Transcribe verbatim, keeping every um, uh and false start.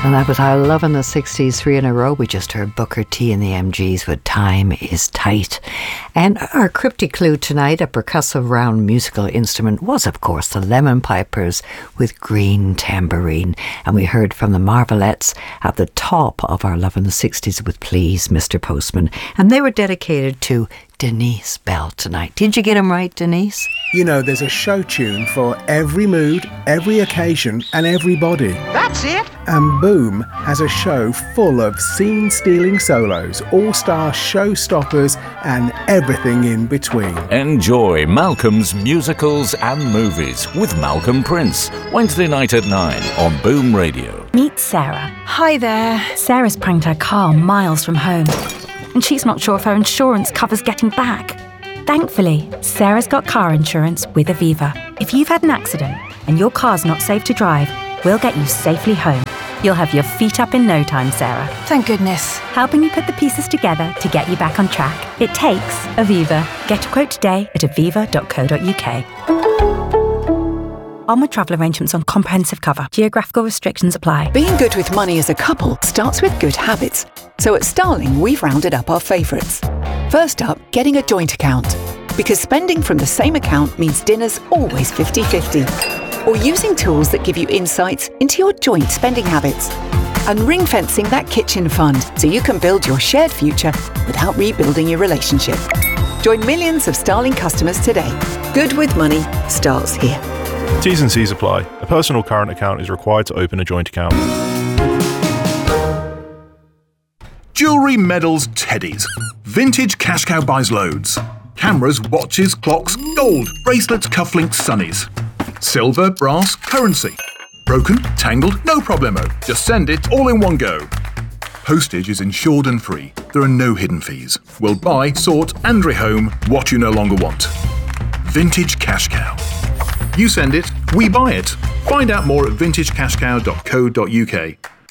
And that was our Love in the sixties, three in a row. We just heard Booker T and the M Gs with Time is Tight. And our cryptic clue tonight, a percussive round musical instrument, was of course the Lemon Pipers with Green Tambourine. And we heard from the Marvelettes at the top of our Love in the sixties with Please Mister Postman. And they were dedicated to Denise Bell tonight. Did you get them right, Denise? You know, there's a show tune for every mood, every occasion and everybody. That's it. And Boom has a show full of scene-stealing solos, all-star showstoppers and everything in between. Enjoy Malcolm's Musicals and Movies with Malcolm Prince, Wednesday night at nine on Boom Radio. Meet Sarah. Hi there. Sarah's pranked her car miles from home, and she's not sure if her insurance covers getting back. Thankfully, Sarah's got car insurance with Aviva. If you've had an accident and your car's not safe to drive, we'll get you safely home. You'll have your feet up in no time, Sarah. Thank goodness. Helping you put the pieces together to get you back on track. It takes Aviva. Get a quote today at aviva dot co dot uk. On with travel arrangements on comprehensive cover. Geographical restrictions apply. Being good with money as a couple starts with good habits. So at Starling, we've rounded up our favourites. First up, getting a joint account. Because spending from the same account means dinner's always fifty-fifty. Or using tools that give you insights into your joint spending habits. And ring-fencing that kitchen fund so you can build your shared future without rebuilding your relationship. Join millions of Starling customers today. Good with money starts here. T's and C's apply. A personal current account is required to open a joint account. Jewellery, medals, teddies. Vintage Cash Cow buys loads. Cameras, watches, clocks, gold, bracelets, cufflinks, sunnies. Silver, brass, currency. Broken, tangled, no problemo. Just send it all in one go. Postage is insured and free. There are no hidden fees. We'll buy, sort and rehome what you no longer want. Vintage Cash Cow. You send it, we buy it. Find out more at vintage cash cow dot co dot uk.